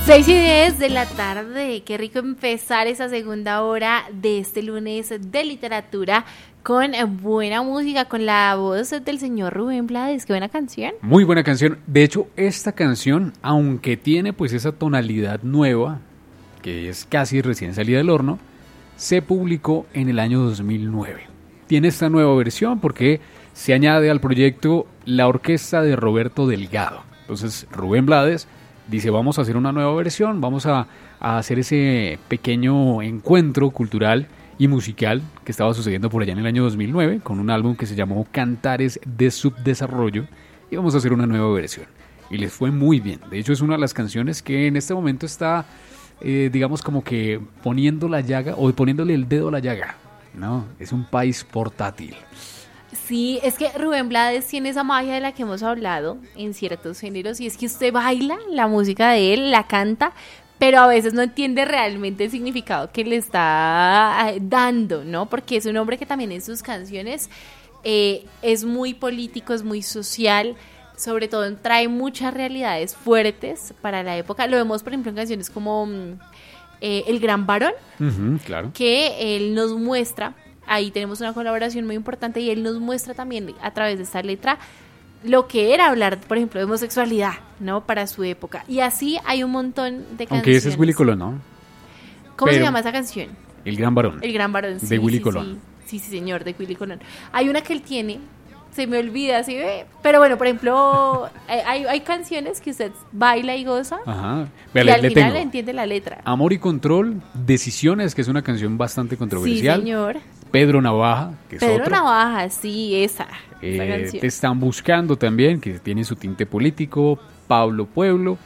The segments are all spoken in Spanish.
6:10 de la tarde, qué rico empezar esa segunda hora de este lunes de literatura con buena música, con la voz del señor Rubén Blades. Qué buena canción. Muy buena canción. De hecho, esta canción, aunque tiene pues esa tonalidad nueva, que es casi recién salida del horno, se publicó en el año 2009. Tiene esta nueva versión porque se añade al proyecto la orquesta de Roberto Delgado. Entonces, Rubén Blades dice, vamos a hacer una nueva versión, vamos a hacer ese pequeño encuentro cultural y musical que estaba sucediendo por allá en el año 2009 con un álbum que se llamó Cantares de Subdesarrollo y vamos a hacer una nueva versión. Y les fue muy bien. De hecho, es una de las canciones que en este momento está, digamos, como que poniendo la llaga o poniéndole el dedo a la llaga, ¿no? Es un país portátil. Sí, es que Rubén Blades tiene esa magia de la que hemos hablado en ciertos géneros y es que usted baila la música de él, la canta, pero a veces no entiende realmente el significado que le está dando, ¿no? Porque es un hombre que también en sus canciones es muy político, es muy social, sobre todo trae muchas realidades fuertes para la época. Lo vemos, por ejemplo, en canciones como El Gran Varón, claro. Que él nos muestra. Ahí tenemos una colaboración muy importante y él nos muestra también a través de esta letra lo que era hablar, por ejemplo, de homosexualidad, ¿no? Para su época. Y así hay un montón de canciones. Aunque ese es Willy Colón, ¿no? ¿Cómo se llama esa canción? El Gran Varón. El Gran Varón, sí. De Willy sí, Colón. Sí, señor, de Willy Colón. Hay una que él tiene, se me olvida, ¿sí ve? Pero bueno, por ejemplo, hay canciones que usted baila y goza. Ajá. Y al final le entiende la letra. Amor y Control, Decisiones, que es una canción bastante controversial. Sí, señor. Pedro Navaja, que es Pedro otro. Navaja, sí, esa canción. Te están buscando también, que tiene su tinte político. Pablo Pueblo,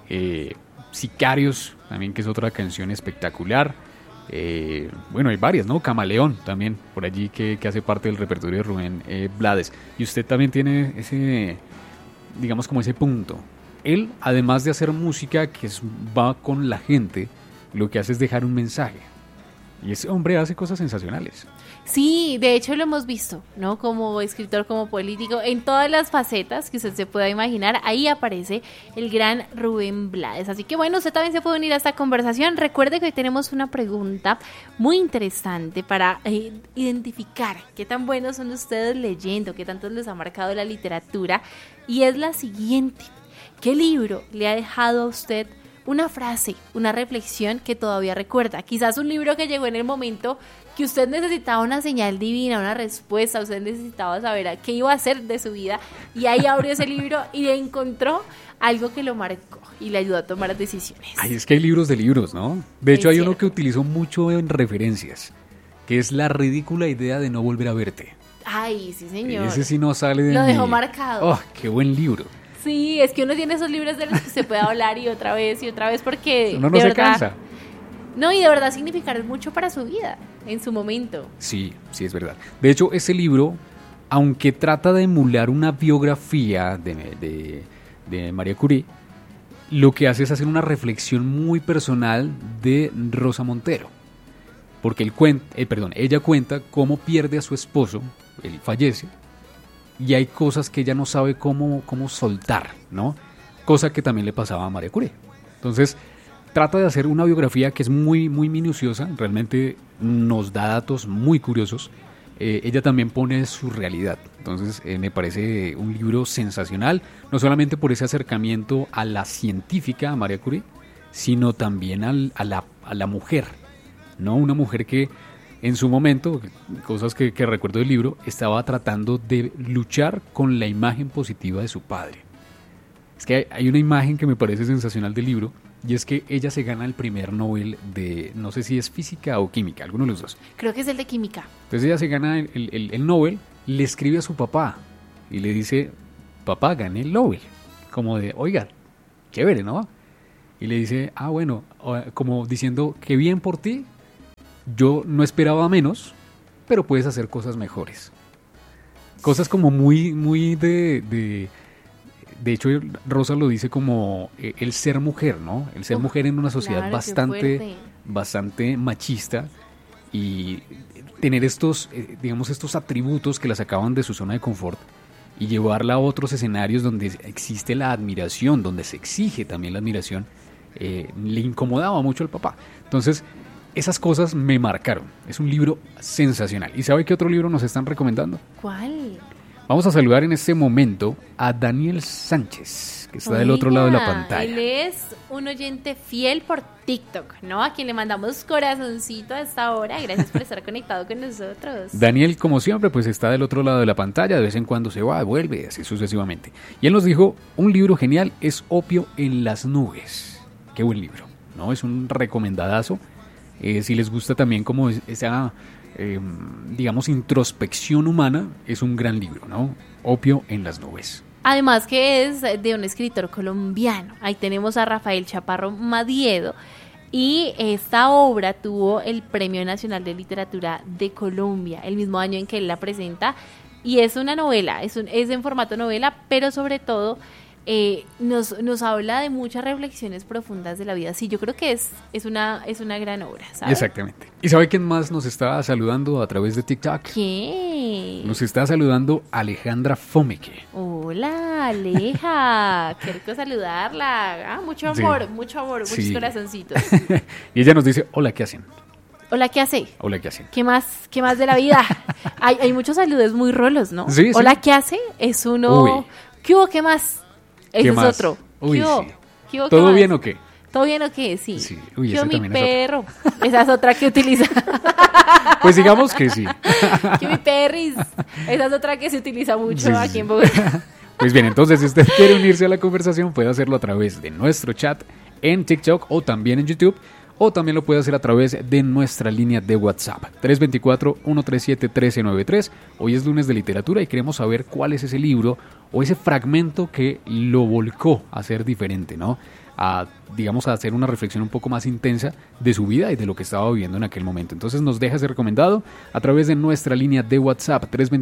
Sicarios, también, que es otra canción espectacular. Bueno, hay varias, ¿no? Camaleón también, por allí, que hace parte del repertorio de Rubén Blades. Y usted también tiene ese, digamos, como ese punto. Él, además de hacer música que va con la gente, lo que hace es dejar un mensaje. Y ese hombre hace cosas sensacionales. Sí, de hecho lo hemos visto, ¿no? Como escritor, como político, en todas las facetas que usted se pueda imaginar, ahí aparece el gran Rubén Blades. Así que bueno, usted también se puede unir a esta conversación. Recuerde que hoy tenemos una pregunta muy interesante para identificar qué tan buenos son ustedes leyendo, qué tanto les ha marcado la literatura. Y es la siguiente: ¿qué libro le ha dejado a usted una frase, una reflexión que todavía recuerda? Quizás un libro que llegó en el momento que usted necesitaba una señal divina, una respuesta, usted necesitaba saber qué iba a hacer de su vida, y ahí abrió ese libro y encontró algo que lo marcó y le ayudó a tomar decisiones. Ay, es que hay libros de libros, ¿no? De hecho, hay uno que utilizo mucho en referencias, que es La ridícula idea de no volver a verte. Ay, sí, señor. Ese sí no sale de Lo dejó marcado. Oh, qué buen libro. Sí, es que uno tiene esos libros de los que se puede hablar y otra vez porque uno no se cansa. No, y de verdad significar mucho para su vida en su momento. Sí, sí, es verdad. De hecho, ese libro, aunque trata de emular una biografía de María Curie, lo que hace es hacer una reflexión muy personal de Rosa Montero. Porque ella cuenta cómo pierde a su esposo, él fallece, y hay cosas que ella no sabe cómo soltar, ¿no? Cosa que también le pasaba a María Curie. Entonces, trata de hacer una biografía que es muy, muy minuciosa, realmente nos da datos muy curiosos. Ella también pone su realidad. Entonces, me parece un libro sensacional, no solamente por ese acercamiento a la científica, a María Curie, sino también a la mujer, ¿no? Una mujer que en su momento, cosas que recuerdo del libro, estaba tratando de luchar con la imagen positiva de su padre. Es que hay una imagen que me parece sensacional del libro, y es que ella se gana el primer Nobel de, no sé si es física o química, alguno de los dos. Creo que es el de química. Entonces ella se gana el Nobel, le escribe a su papá y le dice, papá, gané el Nobel. Como de, oiga, chévere, ¿no? Y le dice, bueno, como diciendo, qué bien por ti, yo no esperaba menos, pero puedes hacer cosas mejores. Cosas como muy, muy de hecho, Rosa lo dice como el ser mujer, ¿no? El ser mujer en una sociedad bastante machista, y tener estos atributos que la sacaban de su zona de confort y llevarla a otros escenarios donde existe la admiración, donde se exige también la admiración, le incomodaba mucho al papá. Entonces, esas cosas me marcaron. Es un libro sensacional. ¿Y sabe qué otro libro nos están recomendando? ¿Cuál? Vamos a saludar en este momento a Daniel Sánchez, que está del otro lado de la pantalla. Él es un oyente fiel por TikTok, ¿no? A quien le mandamos corazoncito a esta hora. Gracias por estar conectado con nosotros. Daniel, como siempre, pues está del otro lado de la pantalla. De vez en cuando se va, vuelve, así sucesivamente. Y él nos dijo, un libro genial es Opio en las nubes. Qué buen libro, ¿no? Es un recomendadazo. Si les gusta también como esa... digamos, introspección humana, es un gran libro, ¿no? Opio en las nubes. Además que es de un escritor colombiano. Ahí tenemos a Rafael Chaparro Madiedo y esta obra tuvo el Premio Nacional de Literatura de Colombia el mismo año en que él la presenta y es una novela, es en formato novela, pero sobre todo nos habla de muchas reflexiones profundas de la vida. Sí, yo creo que es una gran obra, ¿sabes? Exactamente. ¿Y sabe quién más nos está saludando a través de TikTok? ¿Quién? Nos está saludando Alejandra Fomeque. Hola, Aleja. Qué rico saludarla. Mucho amor, sí. Muchos corazoncitos. Y ella nos dice, hola, ¿qué hacen? Hola, ¿qué hace? Hola, ¿qué hacen? ¿Qué más de la vida? hay muchos saludos muy rolos, ¿no? Sí, hola, sí. ¿Qué hace? Es uno... Uy. ¿Qué hubo? ¿Qué más? Ese es otro. Uy, ¿Qué hubo? sí. ¿Qué hubo? ¿Todo bien o qué? ¿Todo bien o qué? Sí. Sí. Uy, ¿Qué hubo, mi también perro? Esa es otra que utiliza. Pues digamos que sí. ¿Qué mi perris? Esa es otra que se utiliza mucho aquí en Bogotá. Pues bien, entonces si usted quiere unirse a la conversación puede hacerlo a través de nuestro chat en TikTok o también en YouTube. O también lo puede hacer a través de nuestra línea de WhatsApp, 324-137-1393. Hoy es lunes de literatura y queremos saber cuál es ese libro o ese fragmento que lo volcó a ser diferente, ¿no? A hacer una reflexión un poco más intensa de su vida y de lo que estaba viviendo en aquel momento. Entonces nos deja ese recomendado a través de nuestra línea de WhatsApp,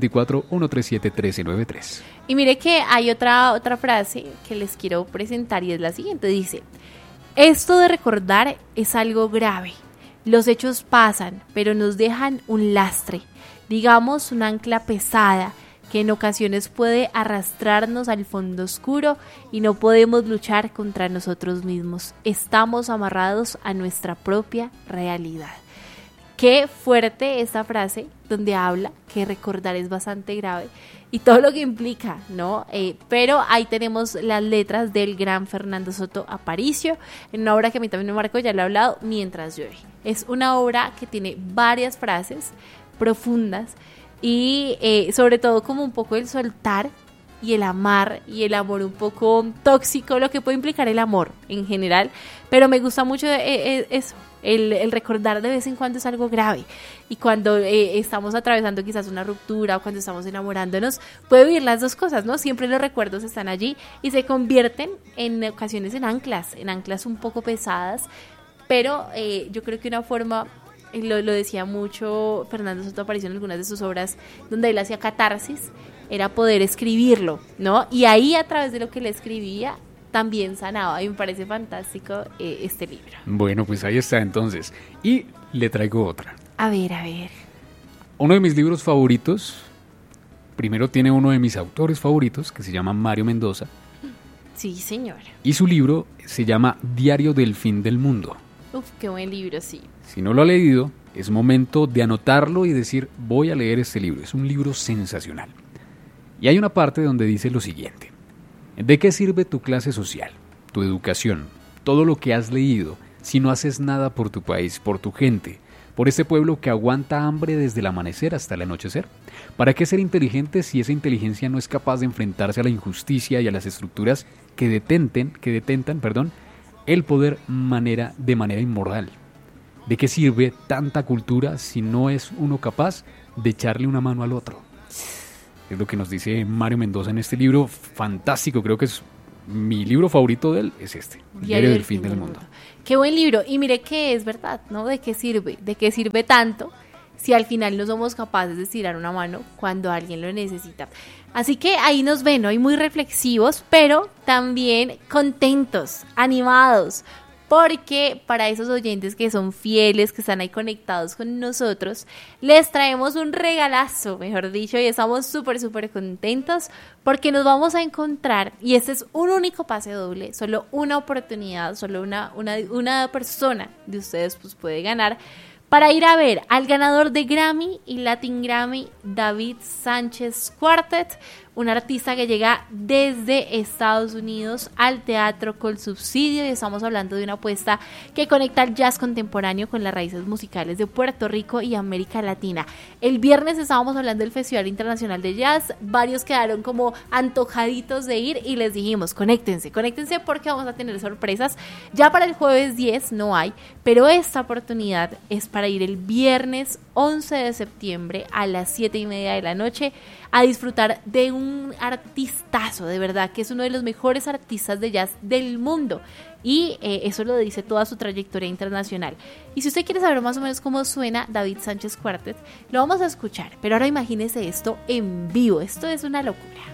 324-137-1393. Y mire que hay otra frase que les quiero presentar y es la siguiente, dice... Esto de recordar es algo grave. Los hechos pasan, pero nos dejan un lastre, digamos un ancla pesada, que en ocasiones puede arrastrarnos al fondo oscuro y no podemos luchar contra nosotros mismos. Estamos amarrados a nuestra propia realidad. Qué fuerte esta frase donde habla que recordar es bastante grave y todo lo que implica, ¿no? Pero ahí tenemos las letras del gran Fernando Soto Aparicio, en una obra que a mí también me marcó, ya lo he hablado, Mientras llueve. Es una obra que tiene varias frases profundas y sobre todo como un poco el soltar y el amar y el amor un poco tóxico, lo que puede implicar el amor en general, pero me gusta mucho eso. El recordar de vez en cuando es algo grave y cuando estamos atravesando quizás una ruptura o cuando estamos enamorándonos puede vivir las dos cosas, ¿no? Siempre los recuerdos están allí y se convierten en ocasiones en anclas un poco pesadas, pero yo creo que una forma, lo decía mucho Fernando Soto Aparicio en algunas de sus obras donde él hacía catarsis, era poder escribirlo, ¿no? Y ahí a través de lo que él escribía también sanaba y me parece fantástico este libro. Bueno, pues ahí está entonces. Y le traigo otra. A ver. Uno de mis libros favoritos, primero tiene uno de mis autores favoritos que se llama Mario Mendoza. Sí, señor. Y su libro se llama Diario del Fin del Mundo. Uf, qué buen libro, sí. Si no lo ha leído, es momento de anotarlo y decir, voy a leer este libro. Es un libro sensacional. Y hay una parte donde dice lo siguiente. ¿De qué sirve tu clase social, tu educación, todo lo que has leído, si no haces nada por tu país, por tu gente, por ese pueblo que aguanta hambre desde el amanecer hasta el anochecer? ¿Para qué ser inteligente si esa inteligencia no es capaz de enfrentarse a la injusticia y a las estructuras que detentan, el poder de manera inmoral? ¿De qué sirve tanta cultura si no es uno capaz de echarle una mano al otro? Es lo que nos dice Mario Mendoza en este libro fantástico. Creo que es mi libro favorito de él, es este, Diario del Fin del Mundo. Qué buen libro. Y mire que es verdad, ¿no? ¿De qué sirve? ¿De qué sirve tanto si al final no somos capaces de estirar una mano cuando alguien lo necesita? Así que ahí nos ven, hoy muy reflexivos, pero también contentos, animados, porque para esos oyentes que son fieles, que están ahí conectados con nosotros, les traemos un regalazo, mejor dicho, y estamos súper contentos porque nos vamos a encontrar, y este es un único pase doble, solo una oportunidad, solo una persona de ustedes pues puede ganar, para ir a ver al ganador de Grammy y Latin Grammy, David Sánchez Quartet, un artista que llega desde Estados Unidos al Teatro Colsubsidio, y estamos hablando de una apuesta que conecta el jazz contemporáneo con las raíces musicales de Puerto Rico y América Latina. El viernes estábamos hablando del Festival Internacional de Jazz, varios quedaron como antojaditos de ir y les dijimos, conéctense porque vamos a tener sorpresas. Ya para el jueves 10 no hay, pero esta oportunidad es para ir el viernes 11 de septiembre a las 7:30 de la noche a disfrutar de un artistazo, de verdad, que es uno de los mejores artistas de jazz del mundo. Y eso lo dice toda su trayectoria internacional. Y si usted quiere saber más o menos cómo suena David Sánchez Quartet, lo vamos a escuchar. Pero ahora imagínese esto en vivo. Esto es una locura.